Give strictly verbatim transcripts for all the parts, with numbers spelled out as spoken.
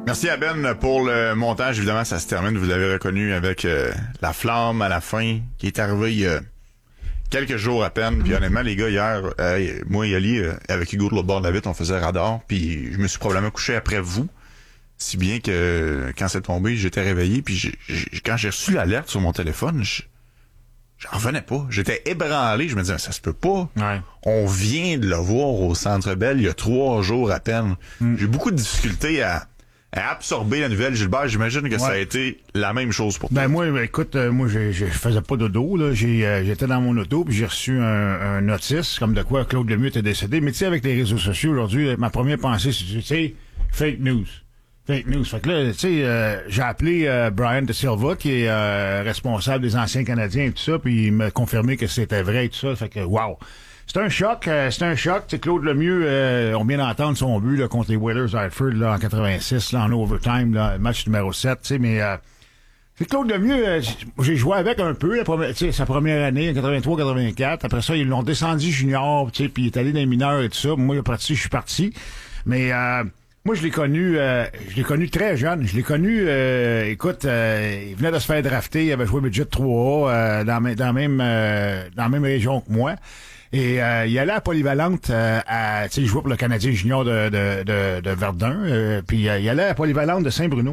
Merci à Ben pour le montage. Évidemment, ça se termine, vous l'avez reconnu, avec euh, la flamme à la fin, qui est arrivée il y a quelques jours à peine. Puis honnêtement, les gars, hier, euh, moi et Ali, euh, avec Hugo de l'autre bord de la vitre, on faisait radar. Puis je me suis probablement couché après vous. Si bien que quand c'est tombé, j'étais réveillé. Puis j'ai, j'ai, quand j'ai reçu l'alerte sur mon téléphone, je, j'en revenais pas. J'étais ébranlé. Je me disais, ça se peut pas. Ouais. On vient de le voir au Centre Bell il y a trois jours à peine. Mm. J'ai beaucoup de difficultés à, à absorber la nouvelle. Gilbert, j'imagine que ouais. ça a été la même chose pour toi. Ben moi, ben, écoute, euh, moi, je, je faisais pas dodo, là. J'ai, euh, j'étais dans mon auto, puis j'ai reçu un, un notice, comme de quoi Claude Lemieux était décédé. Mais tu sais, avec les réseaux sociaux aujourd'hui, ma première pensée, c'est, tu sais, fake news. Fake news. Fait que là, tu sais, euh, j'ai appelé euh, Brian De Silva, qui est euh, responsable des anciens Canadiens et tout ça, puis il m'a confirmé que c'était vrai et tout ça. Fait que, wow. C'est un choc, euh, c'est un choc. Tu sais, Claude Lemieux, euh, on vient d'entendre son but là, contre les Whalers d'Hartford là, en quatre-vingt-six, là, en overtime, là, match numéro sept, tu sais, mais... Euh, c'est Claude Lemieux, euh, j'ai joué avec un peu, la première, sa première année, en quatre-vingt-trois quatre-vingt-quatre. Après ça, ils l'ont descendu junior, tu sais, puis il est allé dans les mineurs et tout ça. Moi, parti, je suis parti. Mais... Euh, Moi, je l'ai connu, euh, je l'ai connu très jeune. Je l'ai connu, euh, écoute, euh, il venait de se faire drafter, il avait joué budget trois A euh, dans, dans la même euh, dans la même région que moi. Et euh, il allait à Polyvalente, euh, à, tu sais, il jouait pour le Canadien junior de de de, de Verdun. Euh, puis euh, il allait à Polyvalente de Saint-Bruno.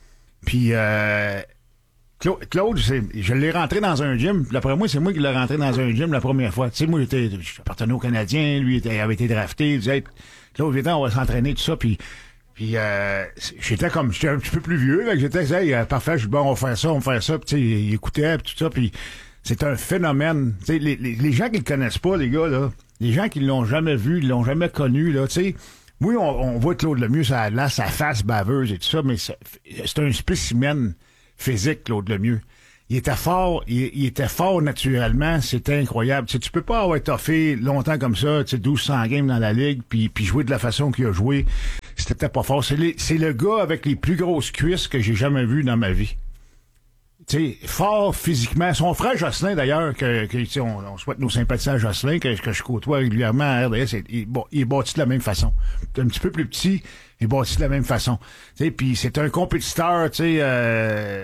Puis euh, Claude, Claude c'est, je l'ai rentré dans un gym. D'après moi, c'est moi qui l'ai rentré dans un gym la première fois. Tu sais, moi, j'étais, j'appartenais au Canadien, lui était, avait été drafté. Il disait, hey, Claude, viens, on va s'entraîner, tout ça. Puis, puis euh, j'étais comme, j'étais un petit peu plus vieux. Là, que j'étais, hey, parfait, je dis, bon, on va faire ça, on va faire ça. Puis, tu sais, il écoutait, puis tout ça. Puis, c'est un phénomène. Tu sais, les, les, les gens qui le connaissent pas, les gars, là, les gens qui l'ont jamais vu, ils l'ont jamais connu, là, tu sais. Oui, on, on voit Claude Lemieux, ça, là, sa face baveuse et tout ça, mais c'est, c'est un spécimen physique, Claude Lemieux. Il était fort, il, il était fort naturellement, c'était incroyable. Tu sais, tu peux pas avoir toffé longtemps comme ça, tu sais, douze cents games dans la ligue, puis puis jouer de la façon qu'il a joué, c'était peut-être pas fort. C'est, les, c'est le gars avec les plus grosses cuisses que j'ai jamais vu dans ma vie. Tu sais, fort physiquement. Son frère Jocelyn, d'ailleurs, que, que tu sais, on, on souhaite nos sympathies à Jocelyn, que, que je côtoie régulièrement à R D S, il, bon, il est bâti de la même façon. Un petit peu plus petit, il est bâti de la même façon. Tu sais, puis c'est un compétiteur, tu sais, euh,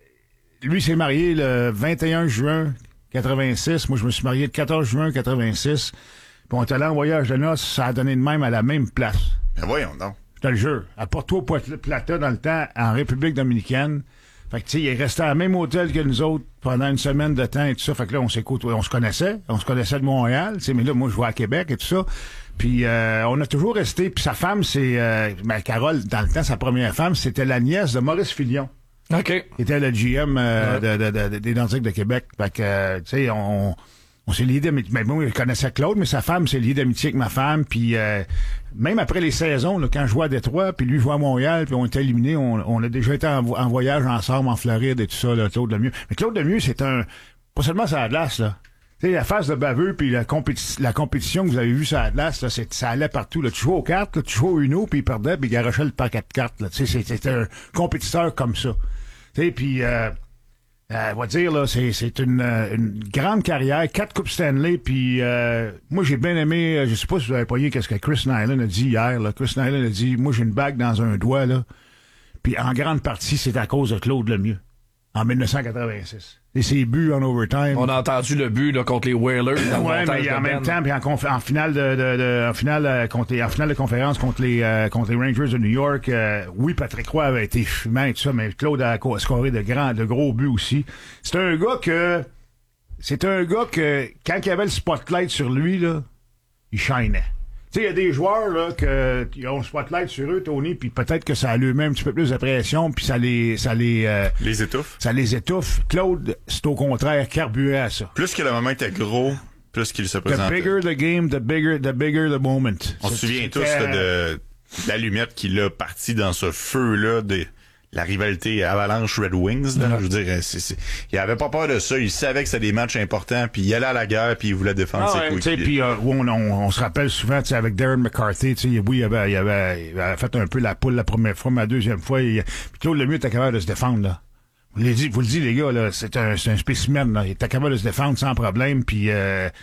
lui s'est marié le vingt et un juin quatre-vingt-six. Moi, je me suis marié le quatorze juin quatre-vingt-six. Puis on est allé en voyage de noces, ça a donné de même à la même place. Ben voyons donc. Je te le jure. À Porto Plata, dans le temps, en République dominicaine. Fait que, tu sais, il est resté à la même hôtel que nous autres pendant une semaine de temps et tout ça. Fait que là, on s'est côtoyé, on se connaissait. On se connaissait de Montréal, tu sais, mais là, moi, je vois à Québec et tout ça. Puis, euh, on a toujours resté. Puis sa femme, c'est... Euh, ben, Carole, dans le temps, sa première femme, c'était la nièce de Maurice Filion. OK. Il était le G M euh, ouais. de, de, de, des Nordiques de Québec. Fait que, euh, tu sais, on, on s'est liés d'amitié. Mais moi, je connaissais Claude, mais sa femme s'est liée d'amitié avec ma femme. Puis euh, même après les saisons, là, quand je jouais à Détroit, puis lui jouait à Montréal, puis on était éliminés, on, on a déjà été en, en voyage ensemble en Floride et tout ça, là, Claude Lemieux. Mais Claude Lemieux, c'est un... Pas seulement sur la glace, là. Tu sais, la phase de baveux, puis la, compéti- la compétition que vous avez vue sur la glace, là, c'est, ça allait partout. Là. Tu jouais aux cartes, là, tu jouais au Uno, puis il perdait, puis il garochait le paquet de cartes. Là. Tu sais, c'était un compétiteur comme ça. Tu sais, puis, euh, euh, on va dire, là, c'est, c'est une, une grande carrière, quatre Coupes Stanley, puis euh, moi, j'ai bien aimé, je sais pas si vous avez pas vu qu'est-ce que Chris Nyland a dit hier, là. Chris Nyland a dit, moi, j'ai une bague dans un doigt, là, puis en grande partie, c'est à cause de Claude Lemieux, en dix-neuf cent quatre-vingt-six. Et ses buts en overtime. On a entendu le but là, contre les Whalers. Ouais, mais en même temps, puis en, conf- en finale de, de, de en finale euh, contre les, en finale de conférence contre les euh, contre les Rangers de New York, euh, oui, Patrick Roy avait été fumant et tout ça, mais Claude a scoré de grands, de gros buts aussi. C'est un gars que c'est un gars que quand il y avait le spotlight sur lui là, il shinait. Tu sais, il y a des joueurs là que ils ont le spotlight sur eux, Tony, puis peut-être que ça a lui-même un petit peu plus de pression, puis ça les ça les euh, les étouffe. Ça les étouffe. Claude, c'est au contraire carburé à ça. Plus que le moment était gros, plus qu'il se présentait. The bigger the game, the bigger the bigger the moment. On se souvient tous là, de, de l'allumette qu'il a parti dans ce feu là de la rivalité Avalanche Red Wings, là, mm-hmm. Je veux dire, c'est, c'est, il avait pas peur de ça, il savait que c'était des matchs importants, puis il allait à la guerre, puis il voulait défendre ah, ses ouais, coéquipiers. Puis euh, on, on, on se rappelle souvent, tu sais, avec Darren McCarthy, tu sais, oui, il avait, il avait, il avait fait un peu la poule la première fois, mais la deuxième fois, il, puis Claude Lemieux était capable de se défendre, là. Vous le dites, vous le dites, les gars, là, c'est un, c'est un spécimen, là. Il était capable de se défendre sans problème, puis euh,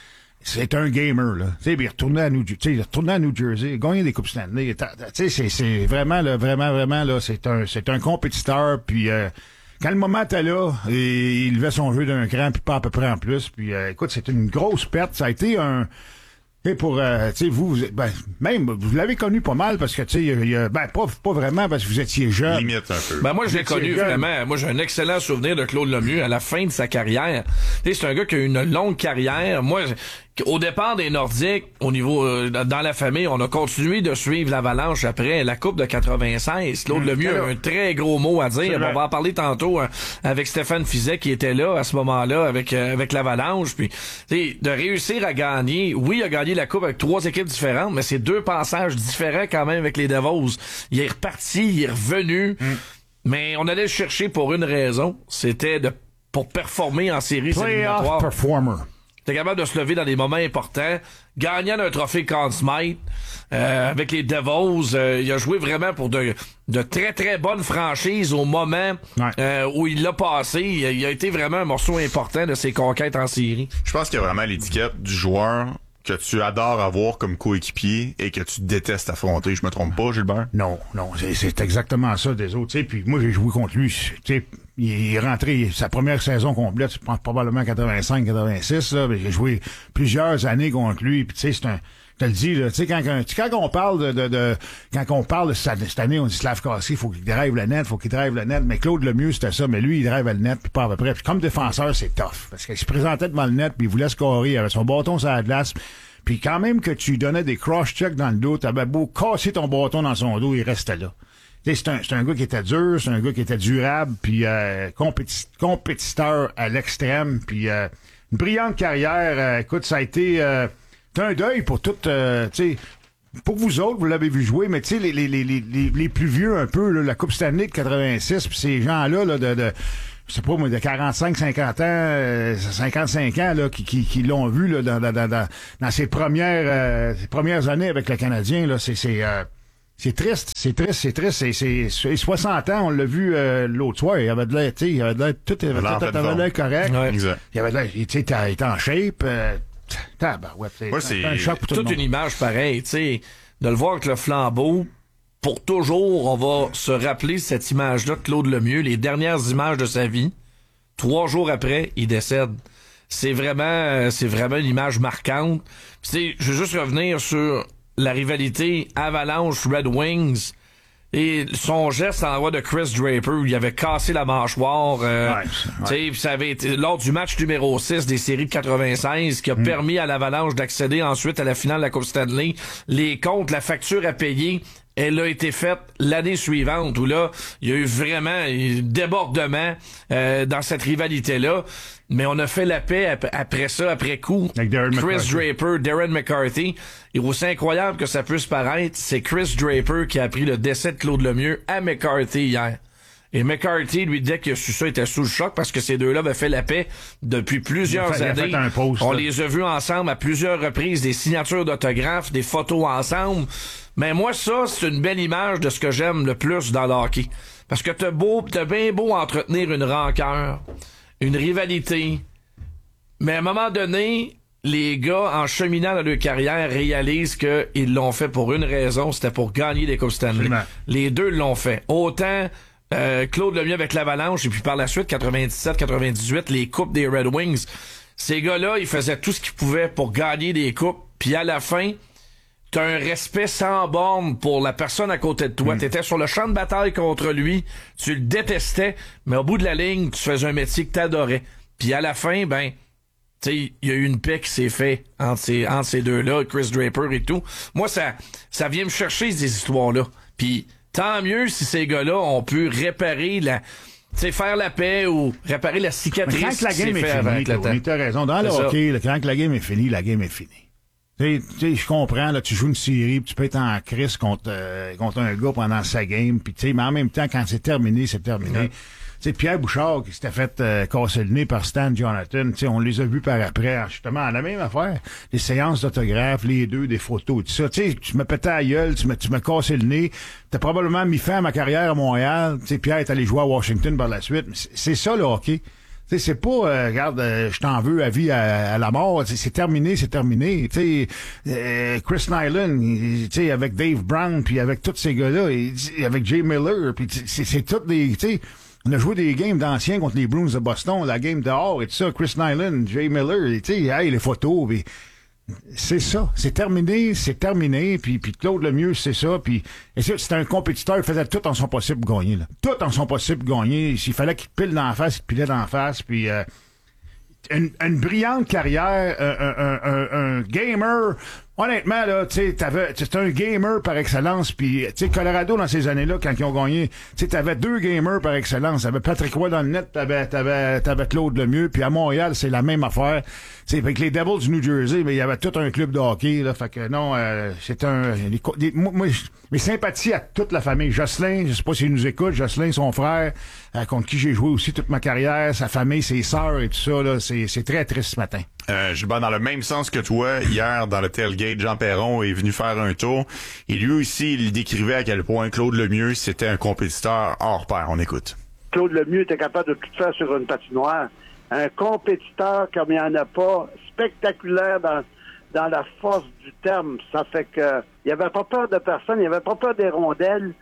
c'est un gamer, là. Tu sais, il retournait à New, tu sais, il retournait à New Jersey, gagné des Coupes Stanley. Tu sais, c'est, c'est vraiment, là, vraiment, vraiment, là, c'est un, c'est un compétiteur, puis euh, quand le moment était là, et, il levait son jeu d'un cran, puis pas à peu près en plus, puis euh, écoute, c'est une grosse perte. Ça a été un... Et pour, euh, tu sais, vous, vous ben, même, vous l'avez connu pas mal parce que, tu sais, il y a, ben, pas, pas vraiment parce que vous étiez jeune. Limite un peu. Ben, moi, je l'ai Vous étiez connu jeune. vraiment. Moi, j'ai un excellent souvenir de Claude Lemieux à la fin de sa carrière. Tu sais, c'est un gars qui a eu une longue carrière. Moi, au départ des Nordiques, au niveau, euh, dans la famille, on a continué de suivre l'Avalanche après la Coupe de quatre-vingt-seize. Claude Mmh, Lemieux a un très gros mot à dire. On va en parler tantôt hein, avec Stéphane Fiset qui était là à ce moment-là avec, euh, avec l'Avalanche. Puis, tu sais, de réussir à gagner. Oui, il a gagné la Coupe avec trois équipes différentes, mais c'est deux passages différents quand même avec les Devils. Il est reparti, il est revenu, mm. mais on allait le chercher pour une raison, c'était de pour performer en séries éliminatoires. Playoff performer. T'es capable de se lever dans des moments importants, gagnant un trophée Conn Smythe euh, avec les Devils. Euh, il a joué vraiment pour de, de très très bonnes franchises au moment ouais. euh, où il l'a passé. Il a, il a été vraiment un morceau important de ses conquêtes en série. Je pense qu'il y a vraiment l'étiquette du joueur que tu adores avoir comme coéquipier et que tu détestes affronter. Je me trompe pas, Gilbert? Non, non, c'est, c'est exactement ça des autres. Tu sais, puis moi, j'ai joué contre lui. Tu sais, il est rentré sa première saison complète, je pense probablement quatre-vingt-cinq quatre-vingt-six. Là, j'ai joué plusieurs années contre lui. Puis tu sais, c'est un... Je te le dis, là, tu sais, quand, quand on parle de, de, de quand on parle de cette, cette année, on dit Slavkovsky, il faut qu'il drive le net, faut qu'il drive le net. Mais Claude Lemieux, c'était ça, mais lui, il drive le net, puis pas à peu près. Puis comme défenseur, c'est tough. Parce qu'il se présentait devant le net, puis il voulait scorer, il avait son bâton sur la glace. Puis quand même que tu lui donnais des cross-checks dans le dos, t'avais beau casser ton bâton dans son dos, il restait là. Tu sais, c'est un, c'est un gars qui était dur, c'est un gars qui était durable, puis euh, compéti- compétiteur à l'extrême, puis euh, une brillante carrière. Euh, écoute, ça a été... Euh, c'est un deuil pour tout, euh, tu sais, pour vous autres, vous l'avez vu jouer, mais tu sais, les, les, les, les, les plus vieux un peu, là, la Coupe Stanley de quatre-vingt-six, puis ces gens-là, là, de, de je sais pas moi, de quarante-cinq, cinquante ans, euh, cinquante-cinq ans, là, qui, qui, qui l'ont vu, là, dans, dans, dans, dans ses premières, euh, ses premières années avec le Canadien, là, c'est, c'est, euh, c'est triste, c'est triste, c'est triste, c'est, c'est, c'est soixante ans, on l'a vu, euh, l'autre soir, il avait de l'air, tu sais, il avait de l'air, tout, tout, tout avait de l'air correct. Ouais. Exact. Il avait de l'air, tu sais, il était en shape, euh, ouais, c'est, ouais, c'est un choc pour tout toute le monde. une image pareille, tu sais, de le voir avec le flambeau. Pour toujours, on va se rappeler cette image-là de Claude Lemieux, les dernières images de sa vie. Trois jours après, il décède. C'est vraiment, c'est vraiment une image marquante. Puis, tu sais, je veux juste revenir sur la rivalité Avalanche-Red Wings. Et son geste en l'endroit de Chris Draper, où il avait cassé la mâchoire, euh, ouais, tu sais, puis ça avait été lors du match numéro six des séries de quatre-vingt-seize, qui a mm. permis à l'Avalanche d'accéder ensuite à la finale de la Coupe Stanley. Les comptes, la facture à payer, elle a été faite l'année suivante, où là, il y a eu vraiment un débordement euh, dans cette rivalité-là. Mais on a fait la paix ap- après ça, après coup. Chris McCarthy. Draper, Darren McCarthy. Et aussi incroyable que ça puisse paraître, c'est Chris Draper qui a appris le décès de Claude Lemieux à McCarthy hier. Et McCarthy, lui, dès qu'il a su ça, était sous le choc parce que ces deux-là avaient fait la paix depuis plusieurs fait, années. Post, on les a vus ensemble à plusieurs reprises, des signatures d'autographes, des photos ensemble. Mais moi, ça, c'est une belle image de ce que j'aime le plus dans le hockey. Parce que t'as beau, t'as bien beau entretenir une rancœur, une rivalité. Mais à un moment donné, les gars, en cheminant dans leur carrière, réalisent qu'ils l'ont fait pour une raison, c'était pour gagner des Coupes Stanley. Absolument. Les deux l'ont fait. Autant euh, Claude Lemieux avec l'Avalanche, et puis par la suite, quatre-vingt-dix-sept quatre-vingt-dix-huit, les Coupes des Red Wings. Ces gars-là, ils faisaient tout ce qu'ils pouvaient pour gagner des Coupes. Puis à la fin, t'as un respect sans borne pour la personne à côté de toi. Mm. T'étais sur le champ de bataille contre lui, tu le détestais, mais au bout de la ligne, tu faisais un métier que t'adorais. Puis à la fin, ben, tu sais, il y a eu une paix qui s'est faite entre ces, entre ces deux-là, Chris Draper et tout. Moi, ça, ça vient me chercher ces histoires-là. Puis tant mieux si ces gars-là ont pu réparer la... Tu sais, faire la paix ou réparer la cicatrice. Mais quand la game est finie, t'as raison. Dans le hockey, là, quand la game est finie, la game est finie. Tu sais, je comprends, là, tu joues une série, pis tu peux être en crise contre, euh, contre un gars pendant sa game, puis tu sais, mais en même temps, quand c'est terminé, c'est terminé. Ouais. Tu sais, Pierre Bouchard, qui s'était fait euh, casser le nez par Stan Jonathan, tu sais, on les a vus par après, justement, la même affaire. Les séances d'autographes, les deux, des photos, tout ça. Tu sais, tu me pétais à la gueule, tu me, tu me cassais le nez. T'as probablement mis fin à ma carrière à Montréal. Tu sais, Pierre est allé jouer à Washington par la suite. C'est, c'est ça, le hockey. Tu sais, c'est pas, euh, regarde, euh, je t'en veux à vie à, à la mort. T'sais, c'est terminé, c'est terminé. Tu sais, euh, Chris Nyland, tu sais, avec Dave Brown, puis avec tous ces gars-là, et, avec Jay Miller, puis c'est, c'est toutes des, tu sais, on a joué des games d'anciens contre les Bruins de Boston, la game dehors et tout ça. Chris Nyland, Jay Miller, tu sais, hey, les photos, pis c'est ça, c'est terminé, c'est terminé, puis, puis Claude Lemieux, c'est ça, puis c'est un compétiteur, il faisait tout en son possible pour gagner, là. Tout en son possible pour gagner. S'il fallait qu'il pile dans la face, il pilait dans la face, puis euh, une, une brillante carrière, un, un, un, un gamer. Honnêtement, là, tu sais, t'avais, c'était un gamer par excellence, puis tu sais, Colorado, dans ces années-là, quand ils ont gagné, tu sais, t'avais deux gamers par excellence. T'avais Patrick Roy dans le net, t'avais, t'avais, t'avais Claude Lemieux, puis à Montréal, c'est la même affaire. Tu sais, avec les Devils du New Jersey, mais il y avait tout un club de hockey, là, fait que non, euh, c'est un, les, les, moi, moi, mes sympathies à toute la famille. Jocelyn, je sais pas s'il nous écoute, Jocelyn, son frère, euh, contre qui j'ai joué aussi toute ma carrière, sa famille, ses sœurs et tout ça, là, c'est, c'est très triste ce matin. Euh, je vais dans le même sens que toi. Hier, dans le tailgate, Jean Perron est venu faire un tour. Et lui aussi, il décrivait à quel point Claude Lemieux, c'était un compétiteur hors pair. On écoute. Claude Lemieux était capable de tout faire sur une patinoire. Un compétiteur comme il n'y en a pas, spectaculaire dans, dans la force du terme. Ça fait que il avait pas peur de personne, il avait pas peur des rondelles.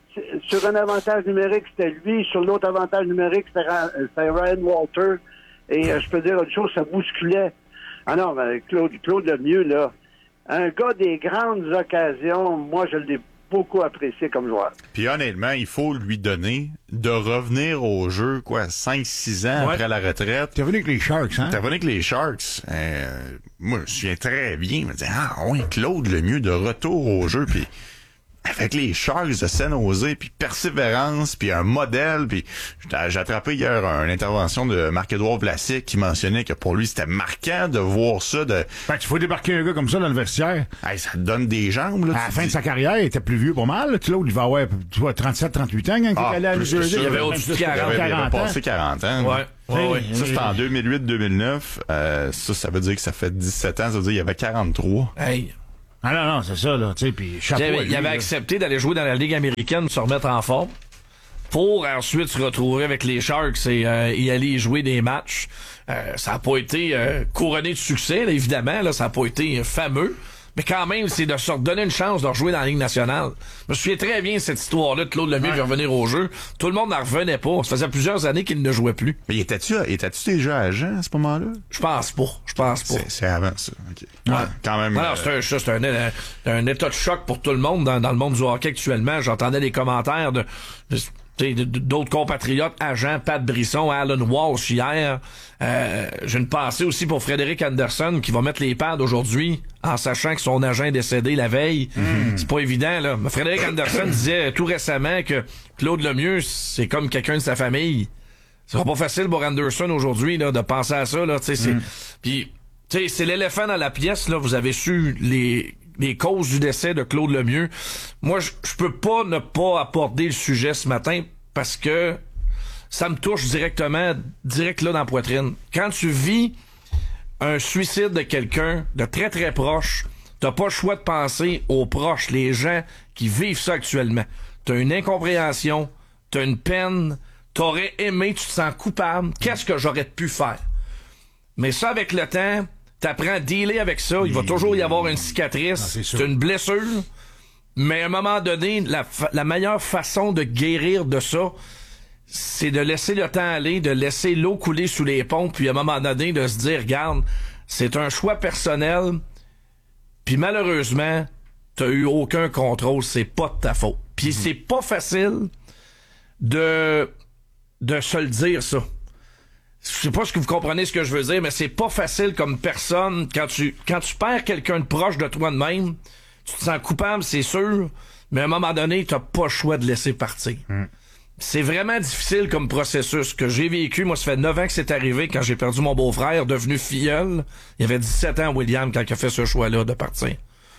Sur un avantage numérique, c'était lui. Sur l'autre avantage numérique, c'était Ryan Walter. Et euh, je peux dire une chose, ça bousculait. Ah non, mais Claude, Claude Lemieux, là, un gars des grandes occasions, moi, je l'ai beaucoup apprécié comme joueur. Puis honnêtement, il faut lui donner de revenir au jeu, quoi, cinq six ans ouais. après la retraite. T'es revenu avec les Sharks, hein? T'es revenu avec les Sharks. Euh, moi, je me souviens très bien. Je me disais, ah ouais, Claude Lemieux de retour au jeu, puis avec les Sharks de San Jose, puis persévérance, puis un modèle, puis j'ai attrapé hier une intervention de Marc-Édouard Vlasic qui mentionnait que pour lui, c'était marquant de voir ça. De... Fait que tu faut débarquer un gars comme ça dans le vestiaire. Hey, ça te donne des jambes. Là, à la fin dis... de sa carrière, il était plus vieux pas mal. Claude, il va avoir tu vois, trente-sept trente-huit ans quand ah, il allait à New Jersey. Il avait au-dessus de quarante, il avait, quarante il avait passé quarante ans. Ouais. Ouais, ouais. Ça, c'était en deux mille huit deux mille neuf. Euh, ça, ça veut dire que ça fait dix-sept ans. Ça veut dire qu'il y avait quarante-trois. Hey. Ah non, non, c'est ça, là, tu sais, puis chapeau. Il avait, lui, il avait accepté d'aller jouer dans la Ligue américaine, se remettre en forme, pour ensuite se retrouver avec les Sharks et euh, y aller jouer des matchs. Euh, ça n'a pas été euh, couronné de succès, là, évidemment, là, ça n'a pas été fameux. Mais quand même, c'est de se redonner une chance de rejouer dans la Ligue nationale. Je me souviens très bien de cette histoire-là de Claude Lemieux ouais. de revenir au jeu. Tout le monde n'en revenait pas. Ça faisait plusieurs années qu'il ne jouait plus. Mais étais-tu, étais-tu déjà agent à ce moment-là? Je pense pas. Je pense pas. C'est, c'est avant ça. Okay. Ouais. Ouais, quand même. Non, non, euh... c'est, un, c'est un, un, un état de choc pour tout le monde dans, dans le monde du hockey actuellement. J'entendais des commentaires de... de d'autres compatriotes, agents, Pat Brisson, Alan Walsh hier. Euh, j'ai une pensée aussi pour Frédéric Anderson qui va mettre les pads aujourd'hui en sachant que son agent est décédé la veille. Mm. C'est pas évident, là. Mais Frédéric Anderson disait tout récemment que Claude Lemieux, c'est comme quelqu'un de sa famille. Ce sera pas facile pour Anderson aujourd'hui là, de penser à ça. Là, c'est... Mm. Puis, tu sais, c'est l'éléphant dans la pièce. Là. Vous avez su les... les causes du décès de Claude Lemieux. Moi, je, je peux pas ne pas aborder le sujet ce matin parce que ça me touche directement, direct là dans la poitrine. Quand tu vis un suicide de quelqu'un de très très proche, t'as pas le choix de penser aux proches, les gens qui vivent ça actuellement. T'as une incompréhension, t'as une peine, t'aurais aimé, tu te sens coupable. Qu'est-ce que j'aurais pu faire? Mais ça, avec le temps, t'apprends à dealer avec ça. Il va toujours y avoir une cicatrice. Ah, c'est, c'est une blessure. Mais à un moment donné, la, fa- la meilleure façon de guérir de ça, c'est de laisser le temps aller, de laisser l'eau couler sous les ponts, puis à un moment donné, de se dire, regarde, c'est un choix personnel, puis malheureusement, t'as eu aucun contrôle, c'est pas de ta faute. Puis mm-hmm. c'est pas facile de, de se le dire, ça. Je sais pas ce que vous comprenez ce que je veux dire, mais c'est pas facile comme personne. Quand tu quand tu perds quelqu'un de proche de toi de même, tu te sens coupable, c'est sûr, mais à un moment donné, t'as pas le choix de laisser partir. Mm. C'est vraiment difficile comme processus que j'ai vécu. Moi, ça fait neuf ans que c'est arrivé quand j'ai perdu mon beau-frère, devenu filleul. Il avait dix-sept ans, William, quand il a fait ce choix-là de partir.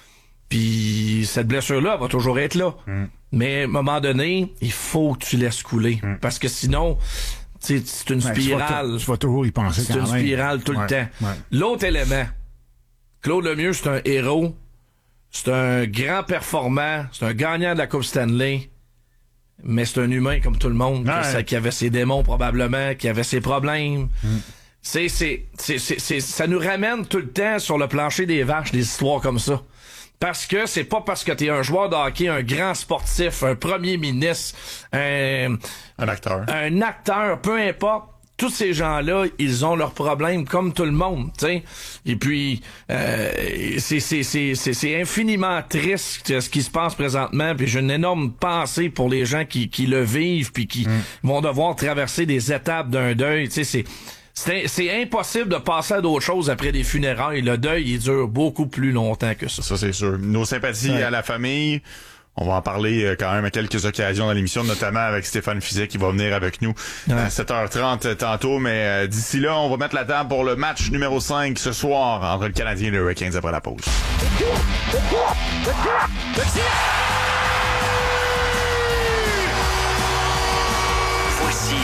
Puis cette blessure-là va toujours être là. Mm. Mais à un moment donné, il faut que tu laisses couler. Mm. Parce que sinon... C'est, c'est une spirale. Ben, tu, vas tu vas toujours y penser c'est quand une même. spirale tout ouais, le temps. Ouais. L'autre élément, Claude Lemieux, c'est un héros. C'est un grand performant. C'est un gagnant de la Coupe Stanley. mais c'est un humain comme tout le monde, Ouais. qui, ça- qui avait ses démons probablement, qui avait ses problèmes. Mm. C'est, c'est, c'est, c'est, c'est, ça nous ramène tout le temps sur le plancher des vaches, des histoires comme ça. Parce que c'est pas parce que t'es un joueur de hockey, un grand sportif, un premier ministre, un, Un acteur. un acteur, peu importe. Tous ces gens-là, ils ont leurs problèmes comme tout le monde, tu sais. Et puis, euh, c'est, c'est, c'est, c'est, c'est infiniment triste ce qui se passe présentement. Puis j'ai une énorme pensée pour les gens qui, qui le vivent puis qui mm. vont devoir traverser des étapes d'un deuil. Tu sais, c'est C'est, c'est impossible de passer à d'autres choses après des funérailles. Le deuil, il dure beaucoup plus longtemps que ça. Ça, c'est sûr. Nos sympathies ouais. à la famille. On va en parler quand même à quelques occasions dans l'émission, notamment avec Stéphane Fiset qui va venir avec nous ouais. à sept heures trente tantôt. Mais euh, d'ici là, on va mettre la table pour le match numéro cinq ce soir entre le Canadien et les Hurricanes après la pause. Voici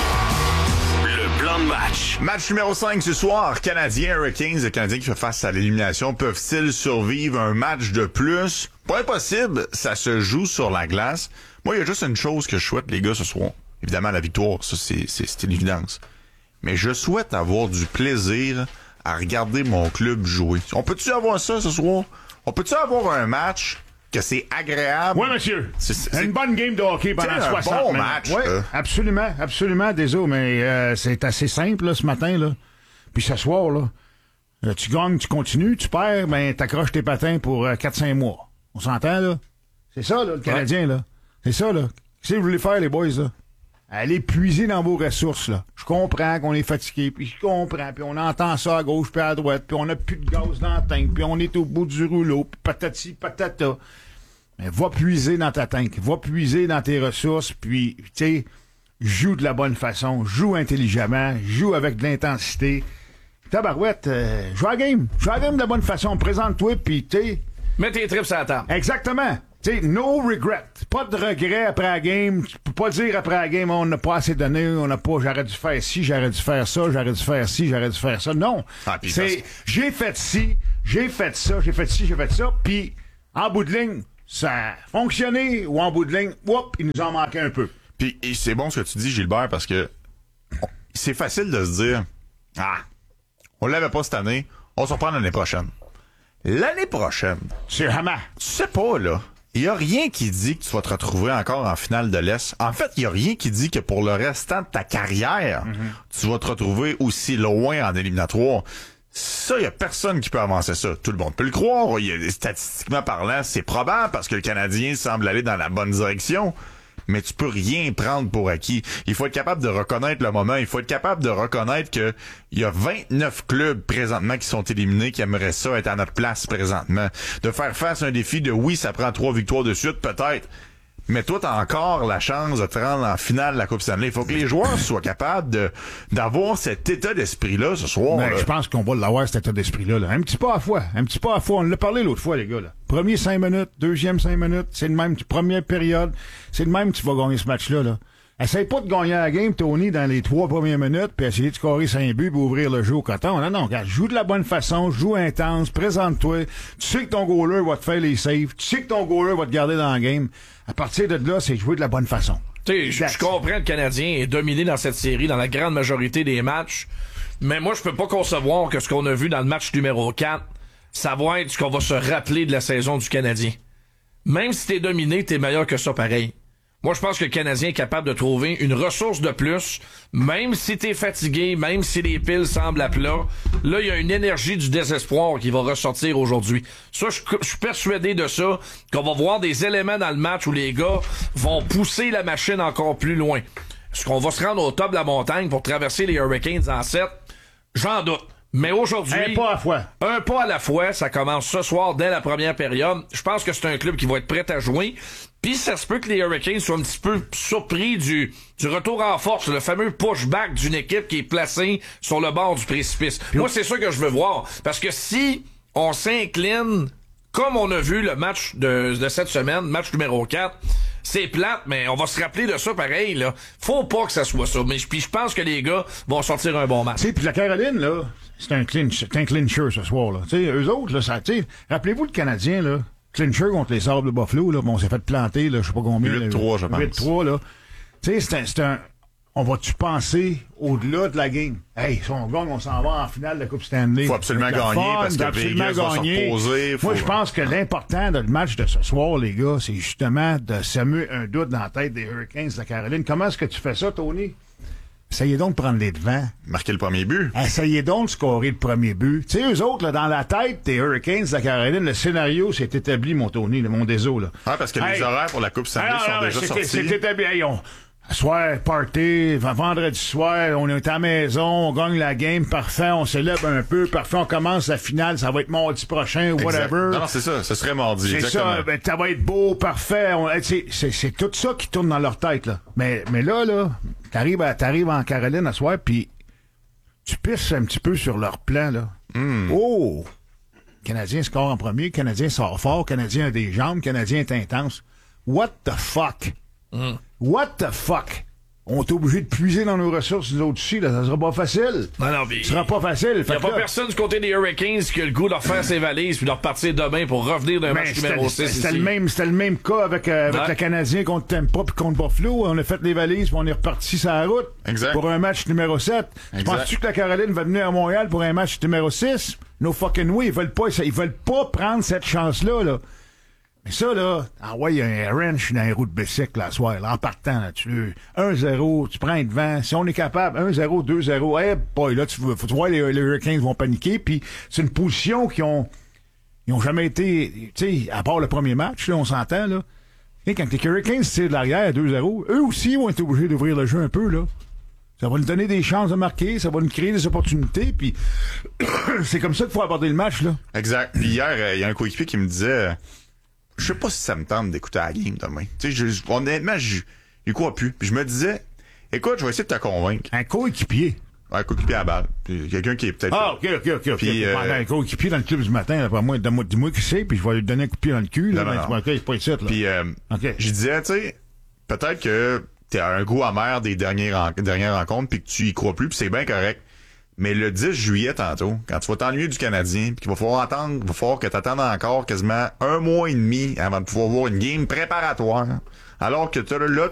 plan de match. Match numéro cinq ce soir, Canadien Hurricanes. Les Canadiens qui font face à l'élimination peuvent-ils survivre un match de plus? Pas impossible, ça se joue sur la glace. Moi, il y a juste une chose que je souhaite, les gars, ce soir. Évidemment, la victoire, ça, c'est, c'est, c'est une évidence. Mais je souhaite avoir du plaisir à regarder mon club jouer. On peut-tu avoir ça ce soir? On peut-tu avoir un match que c'est agréable? Oui, monsieur. C'est, c'est, c'est une bonne game de hockey pendant un soixante bon minutes. match. Oui, là. absolument, absolument, désolé, mais euh, c'est assez simple là, ce matin. Là. Puis ce soir, là, là, tu gagnes, tu continues, tu perds, ben t'accroches tes patins pour euh, quatre cinq mois. On s'entend, là? C'est ça, là, le Canadien, ouais. là. C'est ça, là. Qu'est-ce que vous voulez faire, les boys, là? Allez puiser dans vos ressources, là. Je comprends qu'on est fatigué, puis je comprends, puis on entend ça à gauche puis à droite, puis on n'a plus de gaz dans la tank, puis on est au bout du rouleau, puis patati patata. Mais va puiser dans ta tank, va puiser dans tes ressources, puis, tu sais, joue de la bonne façon, joue intelligemment, joue avec de l'intensité. Tabarouette, euh, joue à la game, joue à la game de la bonne façon, présente-toi, puis, tu sais... Mets tes trips à la table. Exactement. Tu sais, no regret. Pas de regret après la game. Tu peux pas dire après la game, on n'a pas assez donné, on n'a pas, j'aurais dû faire ci, j'aurais dû faire ça, j'aurais dû faire ci, j'aurais dû faire ça. Non. Ah, c'est, parce... j'ai fait ci, j'ai fait ça, j'ai fait ci, j'ai fait ça, puis en bout de ligne, ça a fonctionné, ou en bout de ligne, whoop, il nous en manquait un peu. Puis c'est bon ce que tu dis, Gilbert, parce que c'est facile de se dire, ah, on l'avait pas cette année, on se reprend l'année prochaine. L'année prochaine, c'est vraiment. Tu sais pas, là. Il y a rien qui dit que tu vas te retrouver encore en finale de l'Est. En fait, il y a rien qui dit que pour le restant de ta carrière, mm-hmm. tu vas te retrouver aussi loin en éliminatoire. Ça, il y a personne qui peut avancer ça. Tout le monde peut le croire. Il y a, statistiquement parlant, c'est probable parce que le Canadien semble aller dans la bonne direction. Mais tu peux rien prendre pour acquis. Il faut être capable de reconnaître le moment. Il faut être capable de reconnaître que il y a vingt-neuf clubs présentement qui sont éliminés qui aimeraient ça être à notre place présentement. De faire face à un défi de oui, ça prend trois victoires de suite, peut-être. Mais toi, t'as encore la chance de te rendre en finale de la Coupe Stanley. Il faut que les joueurs soient capables de d'avoir cet état d'esprit-là ce soir. Ben, je pense qu'on va l'avoir, cet état d'esprit-là. Là. Un petit pas à la fois. Un petit pas à la fois. On l'a parlé l'autre fois, les gars. Là. Premier cinq minutes, deuxième cinq minutes, c'est le même. Première période, c'est le même que tu vas gagner ce match-là. Là. Essaye pas de gagner la game, Tony, dans les trois premières minutes, puis essayer de scorer cinq buts pour ouvrir le jeu au coton. Non, non, regarde, joue de la bonne façon, joue intense, présente-toi. Tu sais que ton goaler va te faire les saves. Tu sais que ton goaler va te garder dans la game. À partir de là, c'est jouer de la bonne façon. Tu sais, je comprends que le Canadien est dominé dans cette série dans la grande majorité des matchs, mais moi, je peux pas concevoir que ce qu'on a vu dans le match numéro quatre, ça va être ce qu'on va se rappeler de la saison du Canadien. Même si t'es dominé, t'es meilleur que ça pareil. Moi, je pense que le Canadien est capable de trouver une ressource de plus, même si t'es fatigué, même si les piles semblent à plat. Là, il y a une énergie du désespoir qui va ressortir aujourd'hui. Ça, je, je suis persuadé de ça, qu'on va voir des éléments dans le match où les gars vont pousser la machine encore plus loin. Est-ce qu'on va se rendre au top de la montagne pour traverser les Hurricanes en sept? J'en doute. Mais aujourd'hui, un pas à la fois. Un pas à la fois, ça commence ce soir dès la première période. Je pense que c'est un club qui va être prêt à jouer. Puis ça se peut que les Hurricanes soient un petit peu surpris du, du retour en force, le fameux pushback d'une équipe qui est placée sur le bord du précipice. Puis moi, c'est ça que je veux voir. Parce que si on s'incline, comme on a vu le match de, de cette semaine, match numéro quatre, c'est plate, mais on va se rappeler de ça pareil, là. Faut pas que ça soit ça. Mais puis je pense que les gars vont sortir un bon match. Tu sais, puis la Caroline, là, c'est un clinch, c'est un clincher ce soir, là. Tu sais, eux autres, là, ça, tu sais, rappelez-vous le Canadien, là. clincher contre les Sabres de Buffalo, là, on s'est fait planter, là, je sais pas combien. huit trois, je pense. huit trois, là. Tu sais, c'est un, c'est un, on va-tu penser au-delà de la game? Hey, si on gagne, on s'en va en finale de la Coupe Stanley. Faut absolument Avec la gagner fun, parce que absolument Vegas va se gagner. reposer, faut- Moi, je pense que l'important de le match de ce soir, les gars, c'est justement de semer un doute dans la tête des Hurricanes de Caroline. Comment est-ce que tu fais ça, Tony? Essayez donc de prendre les devants. Marquer le premier but. Essayez donc de scorer le premier but. Tu sais, eux autres, là, dans la tête des Hurricanes de la Caroline, le scénario s'est établi, mon Tony, le mon déso, là. Ah, parce que Hey. les horaires pour la Coupe Stanley Ah, sont non, déjà c'est- sortis. C'est établi. Hey, on, soir, party, v- vendredi soir, on est à la maison, on gagne la game, parfait, on s'élève un peu, parfait, on commence la finale, ça va être mardi prochain, Exact. whatever. Non, non, c'est ça. Ce serait mardi. C'est Exactement. ça, ben, ça va être beau, parfait. On- C'est, c'est, c'est tout ça qui tourne dans leur tête, là. Mais, mais là, là, t'arrives, à, t'arrives en Caroline à soir, puis tu pisses un petit peu sur leur plan, là. Oh! Canadien score en premier, Canadien sort fort, Canadien a des jambes, Canadien est intense. What the fuck? What the fuck? On est obligé de puiser dans nos ressources, nous autres aussi, là. Ça sera pas facile. Non, non, pis- Ça sera pas facile. Il Fait n'y a que pas là- personne du côté des Hurricanes qui a le goût de refaire ses valises puis de repartir demain pour revenir d'un Ben, match c'était, numéro c'était- six. c'était ici. le même, c'était le même cas avec, euh, avec Ouais. le Canadien contre Tampa puis contre Buffalo. On a fait les valises puis on est reparti sur la route. Exact. Pour un match numéro sept. Exact. Penses-tu que la Caroline va venir à Montréal pour un match numéro six? No fucking way. Ils veulent pas, ils veulent pas prendre cette chance-là, là. Mais ça, là, ah ouais, il y a un wrench dans les roues de bicycle, là, soir, là, en partant, là, tu un zéro, tu prends un devant. Si on est capable, un zéro, deux zéro, eh, boy, là, tu, faut, tu vois, les, les Hurricanes vont paniquer, puis c'est une position qui ont, ils ont jamais été, tu sais, à part le premier match, là, on s'entend, là. Et quand les Hurricanes tirent de l'arrière à deux zéro, eux aussi vont être obligés d'ouvrir le jeu un peu, là. Ça va nous donner des chances de marquer, ça va nous créer des opportunités, puis c'est comme ça qu'il faut aborder le match, là. Exact. Puis hier, il euh, y a un coéquipier qui me disait, euh, je sais pas si ça me tente d'écouter la game demain. Tu sais, je- honnêtement, je j'y crois plus. Puis je me disais, écoute, je vais essayer de te convaincre. Un coéquipier. Un coéquipier à la balle. Puis quelqu'un qui est peut-être... Ah, ok, ok, ok, ok. Puis, ok. euh, Un coéquipier dans le club du matin, après moi, donne-moi- dis-moi qui c'est, puis je vais lui donner un coup de pied dans le cul, là. Non, non, Ben, non. tu vois, ok, c'est pas ici, là. Puis euh, Ok. je disais, tu sais, peut-être que t'as un goût amer des dernières, ren- dernières rencontres puis que tu y crois plus, puis c'est bien correct. Mais le dix juillet, tantôt, quand tu vas t'ennuyer du Canadien, puis qu'il va falloir attendre, il va falloir que t'attendes encore quasiment un mois et demi avant de pouvoir voir une game préparatoire. Alors que t'as, là,